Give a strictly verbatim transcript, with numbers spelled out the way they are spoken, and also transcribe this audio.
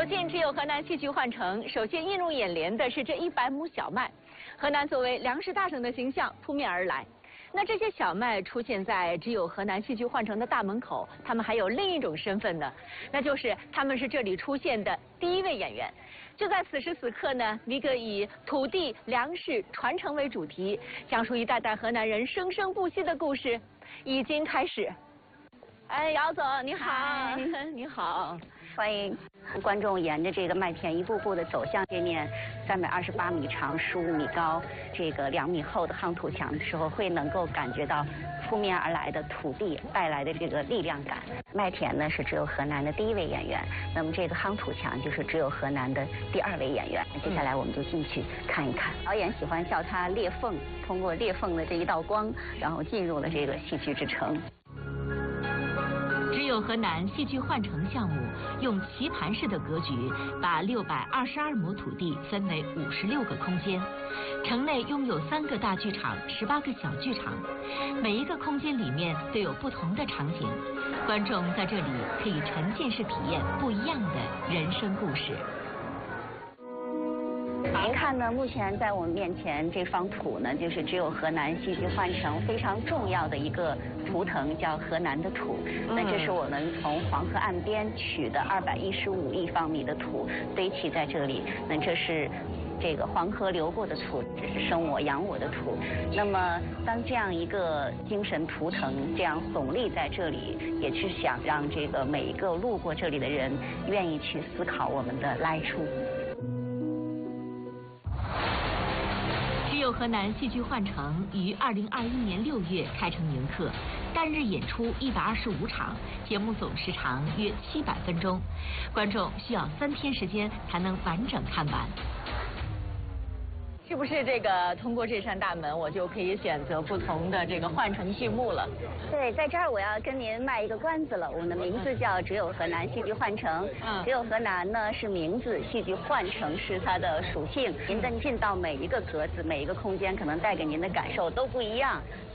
进只有河南戏剧幻城，首先映入眼帘的是这一百亩小麦。河南作为粮食大省的形象扑面而来。那这些小麦出现在只有河南戏剧幻城的大门口，他们还有另一种身份呢，那就是他们是这里出现的第一位演员。就在此时此刻呢，一个以土地、粮食传承为主题，讲述一代代河南人生生不息的故事，已经开始。哎，姚总，你好，你好， 欢迎观众沿着这个麦田一步步的走向这面三百二十八米长、十五米高、这个两米厚的夯土墙的时候，会能够感觉到扑面而来的土地带来的这个力量感。麦田呢是只有河南的第一位演员，那么这个夯土墙就是只有河南的第二位演员。接下来我们就进去看一看。导演喜欢叫它裂缝，通过裂缝的这一道光，然后进入了这个戏剧之城。 只有河南戏剧幻城项目用棋盘式的格局，把六百二十二亩土地分为五十六个空间。城内拥有三个大剧场、十八个小剧场，每一个空间里面都有不同的场景，观众在这里可以沉浸式体验不一样的人生故事。 您看呢，目前在我们面前这方土呢，就是只有河南戏剧幻城非常重要的一个图腾，叫河南的土。那这是我们从黄河岸边取的二百一十五立方米的土堆砌在这里。那这是这个黄河流过的土，这是生我养我的土。那么当这样一个精神图腾这样耸立在这里，也是想让这个每一个路过这里的人愿意去思考我们的来处。 只有河南戏剧幻城于二零二一年六月开城迎客，单日演出一百二十五场，节目总时长约七百分钟，观众需要三天时间才能完整看完。是不是这个通过这扇大门，我就可以选择不同的这个幻城剧目了？ 对，在这儿我要跟您卖一个关子了。我们的名字叫只有河南戏剧幻城。嗯，只有河南呢是名字，戏剧幻城是它的属性。您的进到每一个格子、每一个空间，可能带给您的感受都不一样。